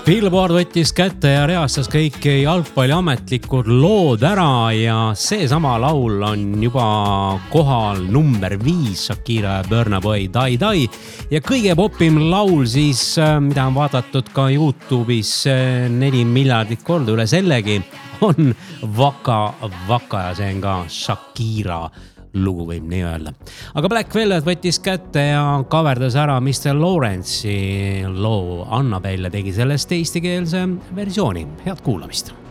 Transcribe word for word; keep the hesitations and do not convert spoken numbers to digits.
Billboard võttis kätte ja reastas kõik jalgpalli ametlikud lood ära ja see sama laul on juba kohal number viis Shakira ja Burna Boy Die Die ja kõige popim laul siis, mida on vaadatud ka YouTube'is neli miljardit korda üle sellegi, on Waka Waka ja see on ka Shakira lugu võib nii öelda. Aga Black Velvet võttis kätte ja kaverdas ära mister Lawrence'i loo. Annabelle tegi sellest eestikeelse versiooni. Head kuulamist!